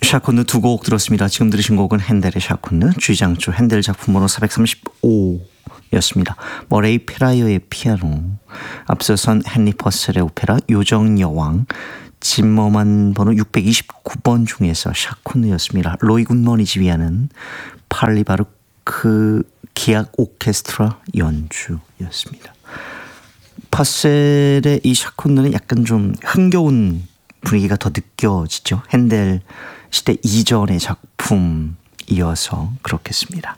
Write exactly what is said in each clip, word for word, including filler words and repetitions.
샤콘느 두 곡 들었습니다. 지금 들으신 곡은 핸델의 샤콘느, G장조 핸델 작품 번호 사백삼십오 였습니다. 머레이 페라이어의 피아노, 앞서선 헨리 퍼셀의 오페라 요정여왕, 짐머만 번호 육백이십구 번 중에서 샤콘느였습니다. 로이 굿먼이 지휘하는 팔리바르크 기악 오케스트라 연주였습니다. 퍼셀의 이 샤콘느는 약간 좀 흥겨운 분위기가 더 느껴지죠. 핸델 시대 이전의 작품이어서 그렇겠습니다.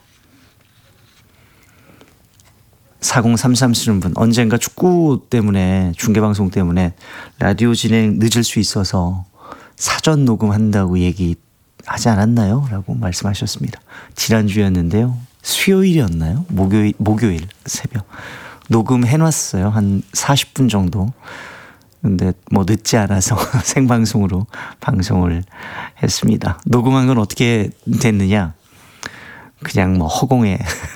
사공삼삼 쓰는 분, 언젠가 축구 때문에, 중계방송 때문에 라디오 진행 늦을 수 있어서 사전 녹음한다고 얘기하지 않았나요? 라고 말씀하셨습니다. 지난주였는데요. 수요일이었나요? 목요일, 목요일 새벽 녹음해놨어요. 한 사십 분 정도. 근데 뭐 늦지 않아서 생방송으로 방송을 했습니다. 녹음한 건 어떻게 됐느냐? 그냥 뭐 허공에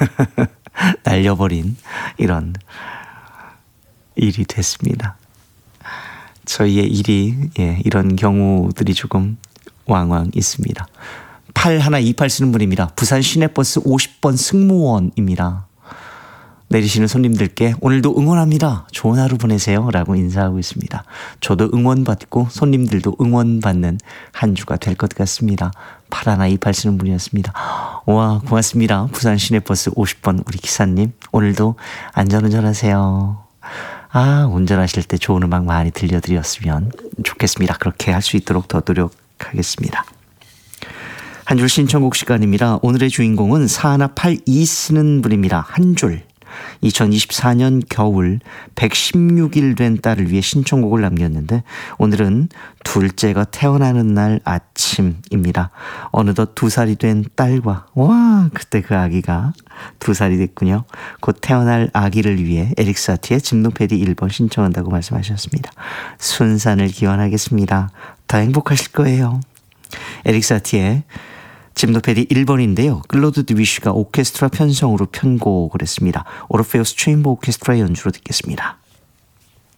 날려버린 이런 일이 됐습니다. 저희의 일이, 예, 이런 경우들이 조금 왕왕 있습니다. 팔일이팔 쓰는 분입니다. 부산 시내버스 오십 번 승무원입니다. 내리시는 손님들께 오늘도 응원합니다. 좋은 하루 보내세요. 라고 인사하고 있습니다. 저도 응원받고 손님들도 응원받는 한 주가 될 것 같습니다. 팔일이팔 쓰는 분이었습니다. 와, 고맙습니다. 부산 시내버스 오십 번 우리 기사님, 오늘도 안전운전 하세요. 아, 운전하실 때 좋은 음악 많이 들려드렸으면 좋겠습니다. 그렇게 할 수 있도록 더 노력하겠습니다. 한 줄 신청곡 시간입니다. 오늘의 주인공은 사일팔이 쓰는 분입니다. 한 줄. 이천이십사 년 겨울 백십육 일 된 딸을 위해 신청곡을 남겼는데, 오늘은 둘째가 태어나는 날 아침입니다. 어느덧 두 살이 된 딸과, 와, 그때 그 아기가 두 살이 됐군요. 곧 태어날 아기를 위해 에릭 사티의 짐노패디 일 번 신청한다고 말씀하셨습니다. 순산을 기원하겠습니다. 더 행복하실 거예요. 에릭 사티의 짐노패디 일 번인데요. 클로드 드뷔시가 오케스트라 편성으로 편곡을 했습니다. 오르페우스 체인버 오케스트라 연주로 듣겠습니다.